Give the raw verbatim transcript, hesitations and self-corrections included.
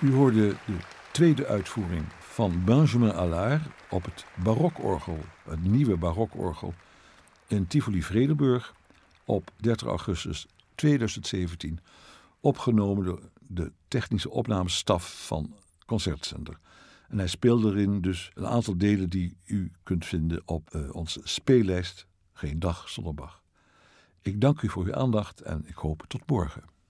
U hoorde de tweede uitvoering van Benjamin Allard op het barokorgel, het nieuwe barokorgel in Tivoli-Vredenburg op dertig augustus tweeduizend zeventien, opgenomen door de technische opnamestaf van Concertcenter. En hij speelde erin dus een aantal delen die u kunt vinden op uh, onze speellijst Geen Dag Zonder Bach. Ik dank u voor uw aandacht en ik hoop tot morgen.